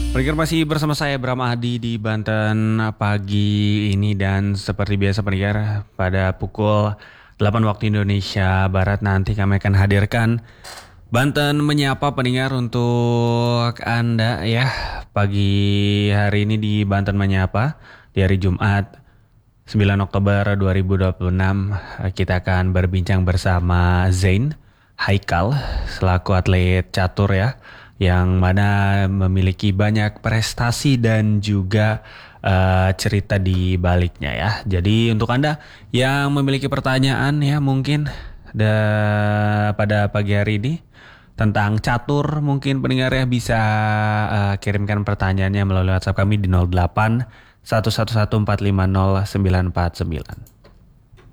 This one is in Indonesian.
Pendengar masih bersama saya Bram Adi di Banten pagi ini dan seperti biasa pendengar pada pukul 8 waktu Indonesia Barat nanti kami akan hadirkan Banten menyapa pendengar untuk Anda ya pagi hari ini di Banten menyapa di hari Jumat 9 Oktober 2026 kita akan berbincang bersama Zain Haikal selaku atlet catur ya yang mana memiliki banyak prestasi dan juga cerita di baliknya ya. Jadi untuk Anda yang memiliki pertanyaan ya mungkin pada pagi hari ini tentang catur mungkin pendengar ya bisa kirimkan pertanyaannya melalui WhatsApp kami di 08 111 450 949.